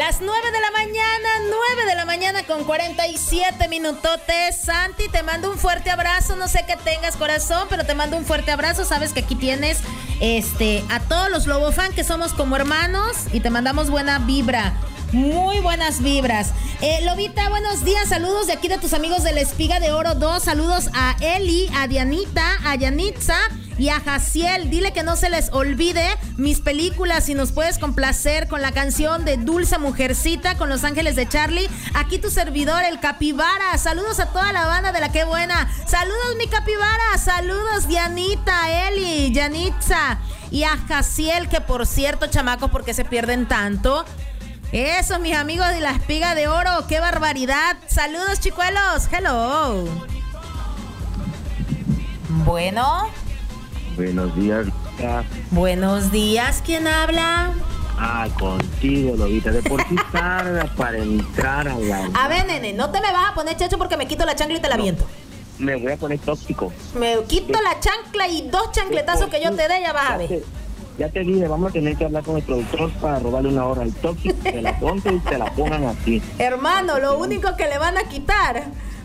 Las 9 de la mañana con 47 minutotes. Santi, te mando un fuerte abrazo. No sé qué tengas, corazón, pero te mando un fuerte abrazo. Sabes que aquí tienes a todos los Lobofan, que somos como hermanos, y te mandamos buena vibra. Muy buenas vibras. Lobita, buenos días. Saludos de aquí de tus amigos de la Espiga de Oro 2. Saludos a Eli, a Dianita, a Yanitza y a Jaciel. Dile que no se les olvide mis películas. Si nos puedes complacer con la canción de Dulce Mujercita con Los Ángeles de Charlie. Aquí tu servidor, el Capibara. Saludos a toda la banda de la Qué Buena. Saludos, mi Capibara. Saludos, Dianita, Eli, Yanitza y a Jaciel, que por cierto, chamacos, ¿por qué se pierden tanto? Eso, mis amigos de la Espiga de Oro, qué barbaridad. Saludos, chicuelos. Hello. Bueno. Buenos días. Buenos días, ¿quién habla? Contigo, Lobita. De por sí tarda para entrar a la... A ver, nene, no te me vas a poner checho porque me quito la chancla y te la viento. Me voy a poner tóxico. Me quito la chancla y 2 chancletazos que yo te dé, ya vas a ver. Ya te dije, vamos a tener que hablar con el productor para robarle una hora al tóxico, te la ponte y te la pongan así. Hermano, lo único que le van a quitar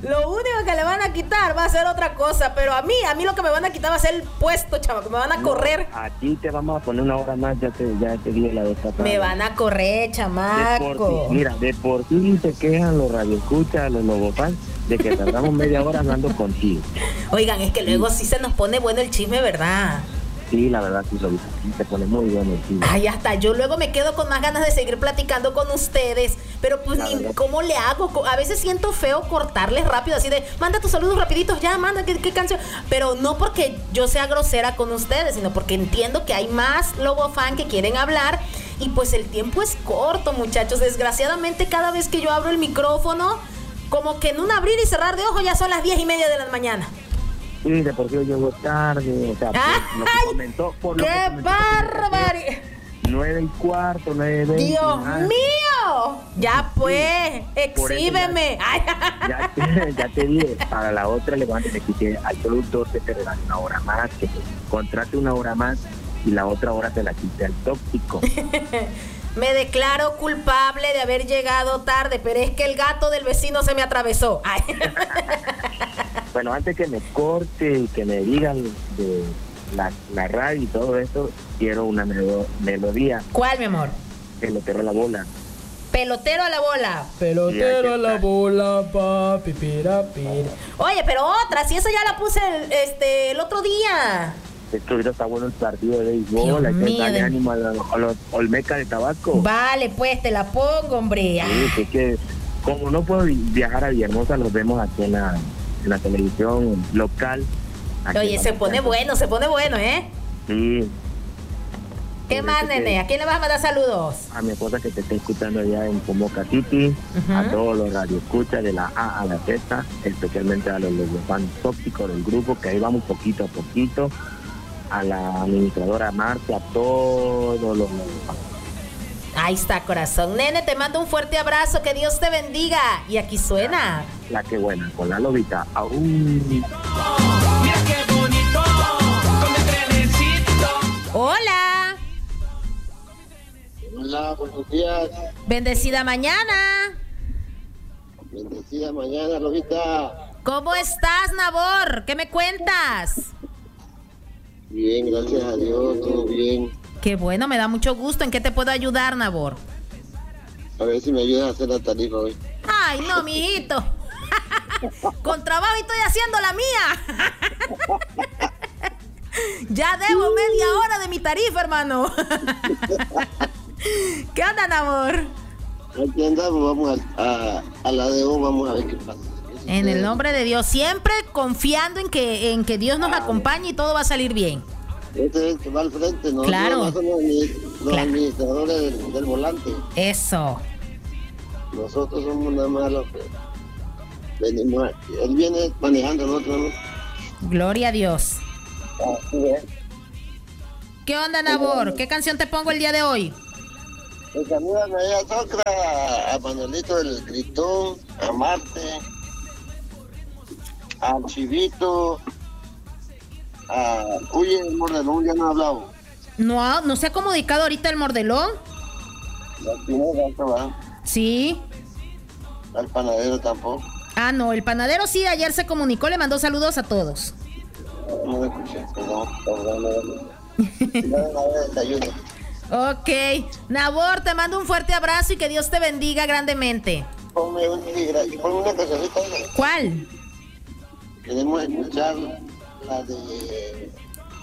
va a ser otra cosa, pero a mí lo que me van a quitar va a ser el puesto, chavo, que me van a correr. A ti te vamos a poner una hora más, ya te dije la vez pasada. Me van a correr, chamaco. De por sí se quejan los radioescuchas, los Lobofans, de que tardamos media hora hablando contigo. Oigan, es que luego sí se nos pone bueno el chisme, ¿verdad? Sí, la verdad, sí, Lobita, sí se pone muy bueno el chisme. Ay, hasta yo luego me quedo con más ganas de seguir platicando con ustedes, pero pues ni cómo le hago. A veces siento feo cortarles rápido, así de, manda tus saludos rapiditos, ya, manda, ¿qué canción? Pero no porque yo sea grosera con ustedes, sino porque entiendo que hay más Lobofan que quieren hablar, y pues el tiempo es corto, muchachos. Desgraciadamente, cada vez que yo abro el micrófono, como que en un abrir y cerrar de ojos ya son las 10:30 de la mañana. Sí, de por sí yo llego tarde, o sea, lo que comentó... ¡Qué barbaridad! 9:15, 9:20... ¡Dios mío! Ya pues, exhíbeme. Ya te dije, para la otra le van a tener que decir al productor que te regale una hora más, que te contrate una hora más y la otra hora te la quite al tóxico. Me declaro culpable de haber llegado tarde, pero es que el gato del vecino se me atravesó. Ay. Bueno, antes que me corte y que me digan de la radio y todo eso, quiero una melodía. ¿Cuál, mi amor? Pelotero a la bola. Pelotero a la bola. Pelotero a la bola, papi, pira. Oye, pero otra, si esa ya la puse el otro día. Es que ahorita está bueno el partido de béisbol, hay que darle ánimo a los Olmecas de Tabasco. Vale, pues te la pongo, hombre. Sí, es que como no puedo viajar a Villahermosa, los vemos aquí en la televisión local. Oye, se pone bueno, ¿eh? Sí. ¿Qué más, nene? ¿A quién le vas a mandar saludos? A mi esposa que te está escuchando allá en Pomoca City, a todos los radioescuchas de la A a la Z, especialmente a los fans tóxicos del grupo, que ahí vamos poquito a poquito, a la administradora Marcia, a todos los... Ahí está, corazón. Nene, te mando un fuerte abrazo, que Dios te bendiga. Y aquí suena La Qué Buena, con la Lobita. Mira qué bonito, con el trenecito. Hola. Hola, buenos días. Bendecida mañana. Bendecida mañana, Lobita. ¿Cómo estás, Nabor? ¿Qué me cuentas? Bien, gracias a Dios, todo bien. Qué bueno, me da mucho gusto. ¿En qué te puedo ayudar, Nabor? A ver si me ayudas a hacer la tarifa hoy. Ay, no, mijito. Con trabajo estoy haciendo la mía. Ya debo media hora de mi tarifa, hermano. ¿Qué onda, Nabor? Aquí andamos, vamos a la de hoy, vamos a ver qué pasa. En el nombre de Dios, siempre confiando en que Dios nos acompañe y todo va a salir bien. Este es el que va al frente, ¿no? Claro. Nosotros somos los administradores del volante. Eso. Nosotros somos nada más los que venimos. Él viene manejando, nosotros no. Gloria a Dios. Así es. ¿Qué onda, Nabor? ¿Qué canción te pongo el día de hoy? Pues salúdame ahí a Socra, a Manuelito del Gritón, a Marte, a Chivito, Uy, el Mordelón ya no ha hablado. No se ha comunicado ahorita el Mordelón. Sí. Al panadero tampoco. Ah, no, el panadero sí, ayer se comunicó, le mandó saludos a todos. No lo escuché, perdón. Desayuno. Ok, Nabor, te mando un fuerte abrazo y que Dios te bendiga grandemente. Ponme una cancioncita. ¿Cuál? Queremos escuchar la de...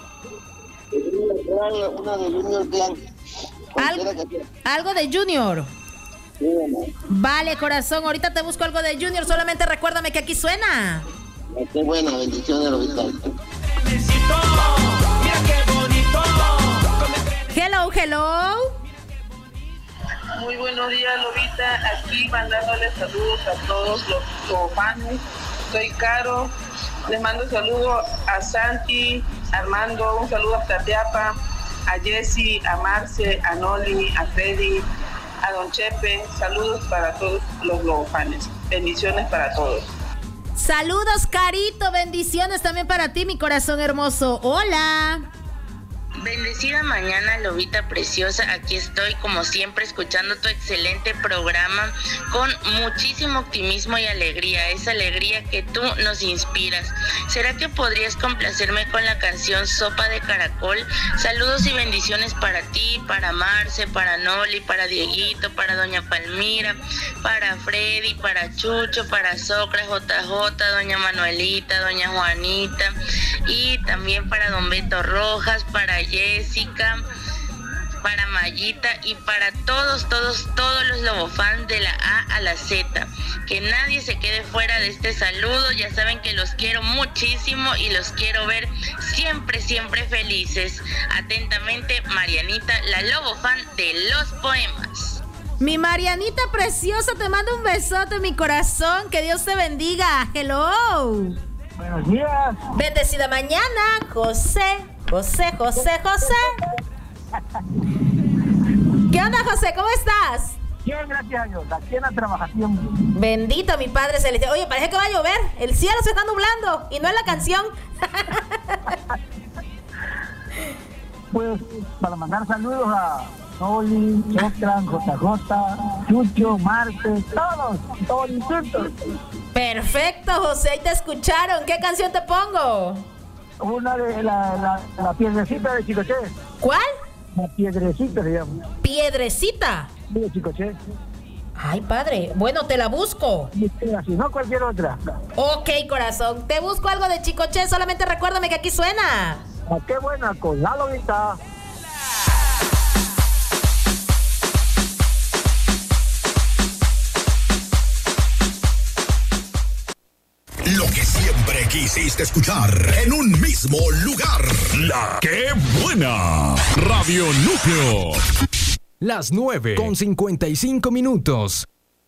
Una de Junior Clan. Algo de Junior. Vale, corazón, ahorita te busco algo de Junior, solamente recuérdame que aquí suena. Qué buena, bendiciones, Lobita. Mira qué bonito. Hello, hello. Muy buenos días, Lobita. Aquí mandándole saludos a todos los fans. Soy Caro. Les mando saludos a Santi, Armando, un saludo hasta Teapa, a Jessy, a Marce, a Noli, a Freddy, a Don Chepe. Saludos para todos los globofanes. Bendiciones para todos. Saludos, Carito. Bendiciones también para ti, mi corazón hermoso. Hola. Bendecida mañana, Lobita preciosa. Aquí estoy como siempre escuchando tu excelente programa con muchísimo optimismo y alegría, esa alegría que tú nos inspiras. ¿Será que podrías complacerme con la canción Sopa de Caracol? Saludos y bendiciones para ti, para Marce, para Noli, para Dieguito, para Doña Palmira, para Freddy, para Chucho, para Socra, JJ, Doña Manuelita, Doña Juanita y también para Don Beto Rojas, para Jessica, para Mayita y para todos los lobofans de la A a la Z. Que nadie se quede fuera de este saludo. Ya saben que los quiero muchísimo y los quiero ver siempre, siempre felices. Atentamente, Marianita, la lobofan de los poemas. Mi Marianita preciosa, te mando un besote, mi corazón. Que Dios te bendiga. Hello. Buenos días. Bendecida mañana, José. ¿Qué onda, José? ¿Cómo estás? Bien, gracias a Dios. Aquí en la trabajación. Bendito mi Padre Celestial. Oye, parece que va a llover. El cielo se está nublando y no es la canción. Pues para mandar saludos a Noli, Chocran, JJ, Chucho, Marte, todos juntos. Perfecto, José, ahí te escucharon. ¿Qué canción te pongo? Una de la piedrecita de Chicoche. ¿Cuál? La piedrecita se llama. ¿Piedrecita? De Chicoche. Ay, padre. Bueno, te la busco. Si no, cualquier otra. Ok, corazón. Te busco algo de Chicoche. Solamente recuérdame que aquí suena. Ah, qué buena, con la Lobita. Lo que siempre quisiste escuchar en un mismo lugar. La que buena. Radio Núcleo. Las 9:55.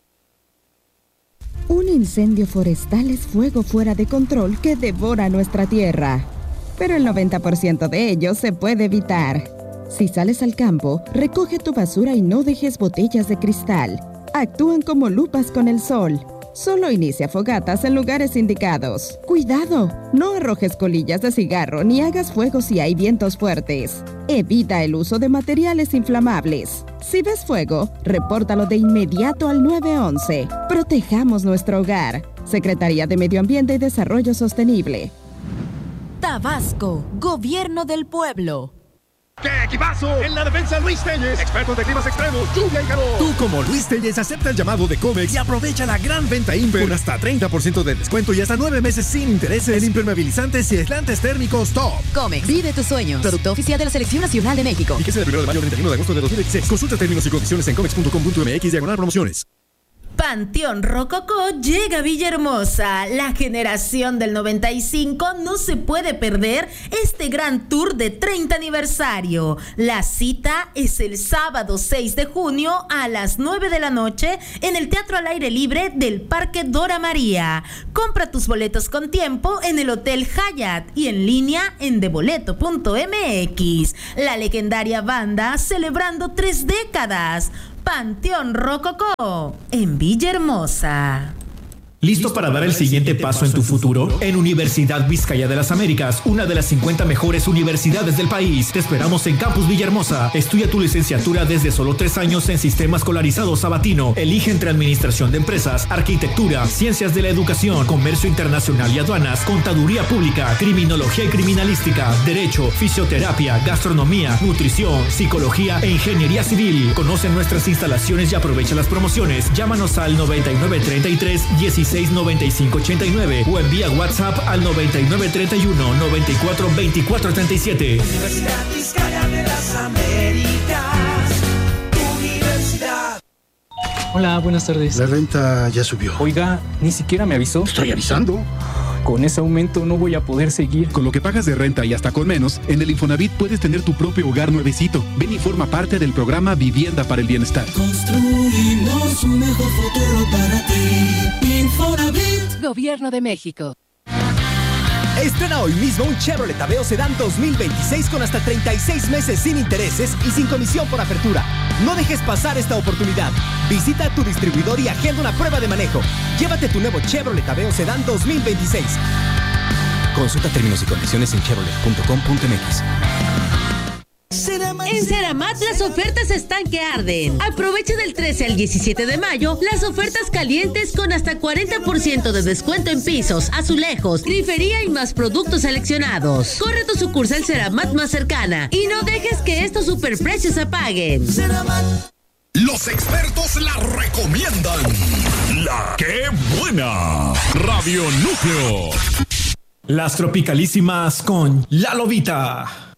Un incendio forestal es fuego fuera de control que devora nuestra tierra. Pero el 90% de ello se puede evitar. Si sales al campo, recoge tu basura y no dejes botellas de cristal. Actúan como lupas con el sol. Solo inicia fogatas en lugares indicados. ¡Cuidado! No arrojes colillas de cigarro ni hagas fuego si hay vientos fuertes. Evita el uso de materiales inflamables. Si ves fuego, repórtalo de inmediato al 911. Protejamos nuestro hogar. Secretaría de Medio Ambiente y Desarrollo Sostenible. Tabasco, Gobierno del Pueblo. ¡Qué equipazo! En la defensa, Luis Telles, experto de climas extremos, lluvia y calor. Tú, como Luis Telles, acepta el llamado de Comex y aprovecha la gran venta Imper con hasta 30% de descuento y hasta 9 meses sin intereses en impermeabilizantes y aislantes térmicos top. Comex, vive tus sueños. Producto oficial de la Selección Nacional de México. Fíjese del 1 de mayo al 31 de agosto de 2016. Consulta términos y condiciones en comex.com.mx/promociones. Panteón Rococó llega a Villahermosa. La generación del 95 no se puede perder este gran tour de 30 aniversario. La cita es el sábado 6 de junio a las 9 de la noche en el Teatro al Aire Libre del Parque Dora María. Compra tus boletos con tiempo en el Hotel Hyatt y en línea en deboleto.mx. La legendaria banda celebrando 3 décadas. Panteón Rococó en Villahermosa. ¿Listo para dar el siguiente paso en tu futuro? En Universidad Vizcaya de las Américas, una de las 50 mejores universidades del país. Te esperamos en Campus Villahermosa. Estudia tu licenciatura desde solo 3 años en Sistema Escolarizado Sabatino. Elige entre Administración de Empresas, Arquitectura, Ciencias de la Educación, Comercio Internacional y Aduanas, Contaduría Pública, Criminología y Criminalística, Derecho, Fisioterapia, Gastronomía, Nutrición, Psicología e Ingeniería Civil. Conoce nuestras instalaciones y aprovecha las promociones. Llámanos al 9933 169589 o envía WhatsApp al 9931 94 24 37. Universidad Vizcaya de las Américas. Universidad. Hola, buenas tardes. La renta ya subió. Oiga, ni siquiera me avisó. Estoy avisando. Con ese aumento no voy a poder seguir. Con lo que pagas de renta y hasta con menos, en el Infonavit puedes tener tu propio hogar nuevecito. Ven y forma parte del programa Vivienda para el Bienestar. Construimos un mejor futuro para ti. Infonavit. Gobierno de México. Estrena hoy mismo un Chevrolet Aveo Sedán 2026 con hasta 36 meses sin intereses y sin comisión por apertura. No dejes pasar esta oportunidad. Visita tu distribuidor y agenda una prueba de manejo. Llévate tu nuevo Chevrolet Aveo Sedán 2026. Consulta términos y condiciones en chevrolet.com.mx. En Ceramat las ofertas están que arden. Aprovecha del 13 al 17 de mayo las ofertas calientes con hasta 40% de descuento en pisos, azulejos, grifería y más productos seleccionados. Corre a tu sucursal Ceramat más cercana y no dejes que estos superprecios se apaguen. Ceramat. Los expertos la recomiendan. La ¡Qué buena! Radio Núcleo. Las tropicalísimas con La Lobita.